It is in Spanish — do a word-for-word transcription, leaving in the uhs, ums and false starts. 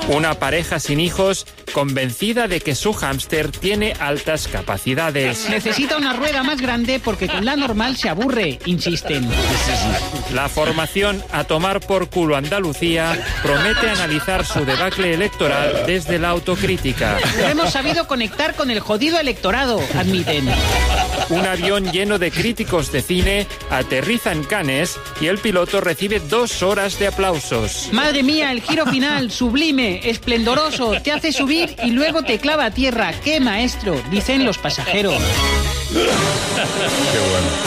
Una pareja sin hijos convencida de que su hámster tiene altas capacidades. Necesita una rueda más grande porque con la normal se aburre, insisten. La formación A Tomar por Culo Andalucía promete analizar su debacle electoral desde la autocrítica. Hemos sabido conectar con el jodido electorado, admiten. Un avión lleno de críticos de cine aterriza en Cannes y el piloto recibe dos horas de aplausos. Madre mía, el giro final, sublime, esplendoroso, te hace subir y luego te clava a tierra. ¡Qué maestro!, dicen los pasajeros. Qué bueno.